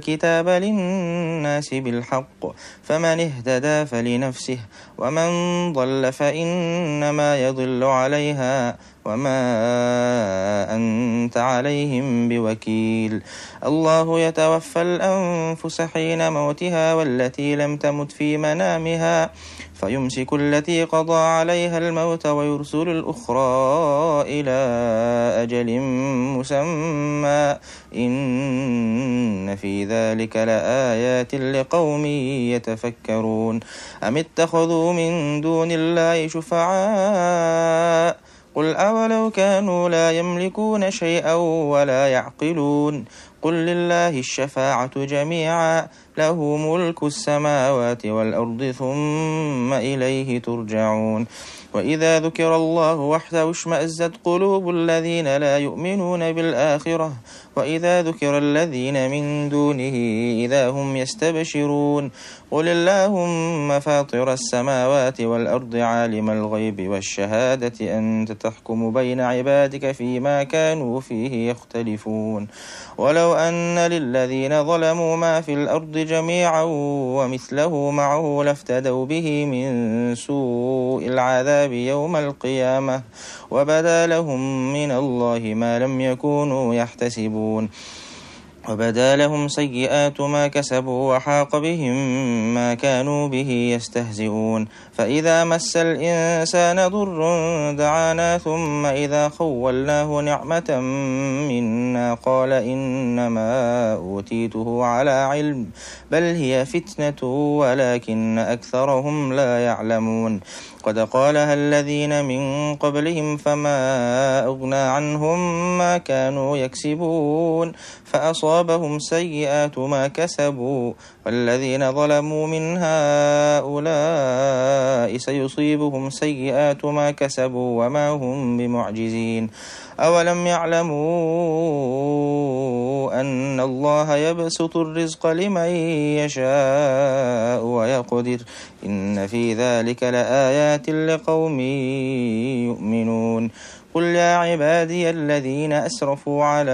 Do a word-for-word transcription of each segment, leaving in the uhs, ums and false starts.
الكتاب للناس بالحق فمن اهتدى فلنفسه ومن ضل فإنما يضل عليها وما أنت عليهم بوكيل. الله يتوفى الأنفس حين موتها والتي لم تمت في منامها فيمسك التي قضى عليها الموت ويرسل الأخرى إلى أجل مسمى إن في ذلك لآيات لقوم يتفكرون. أم اتخذوا من دون الله شفعاء قل أولو كانوا لا يملكون شيئا ولا يعقلون قل لله الشفاعة جميعا له ملك السماوات والأرض ثم إليه ترجعون. وإذا ذكر الله وحده اشمأزت قلوب الذين لا يؤمنون بالآخرة وإذا ذكر الذين من دونه إذا هم يستبشرون. قل اللهم فاطر السماوات والأرض عالم الغيب والشهادة أنت تحكم بين عبادك فيما كانوا فيه يختلفون. ولو أن للذين ظلموا ما في الأرض جميعا ومثله معه لافتدوا به من سوء العذاب يوم القيامة وبدا لهم من الله ما لم يكونوا يحتسبون وبدا لهم سيئات ما كسبوا وحاق بهم ما كانوا به يستهزئون. فإذا مس الإنسان ضر دعانا ثم إذا خولناه نعمة منا قال إنما أوتيته على علم بل هي فتنة ولكن أكثرهم لا يعلمون. قد قالها الذين من قبلهم فما أغنى عنهم ما كانوا يكسبون فأصابهم سيئات ما كسبوا والذين ظلموا من هؤلاء سيصيبهم سيئات ما كسبوا وما هم بمعجزين. أولم يعلموا أن الله يبسط الرزق لمن يشاء ويقدر إن في ذلك لآيات لقوم يؤمنون. قل يا عبادي الذين أسرفوا على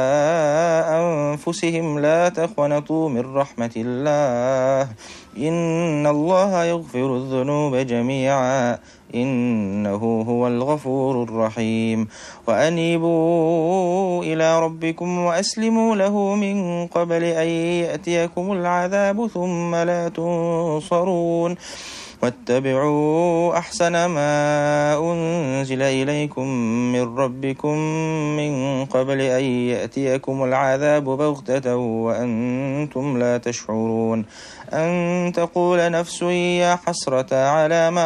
أنفسهم لا تقنطوا من رحمة الله إن الله يغفر الذنوب جميعا إنه هو الغفور الرحيم. وأنيبوا إلى ربكم وأسلموا له من قبل أن يأتيكم العذاب ثم لا تنصرون واتبعوا أحسن ما أنزل إليكم من ربكم من قبل أن يأتيكم العذاب بغتة وأنتم لا تشعرون أن تقول نفس يا حسرة على ما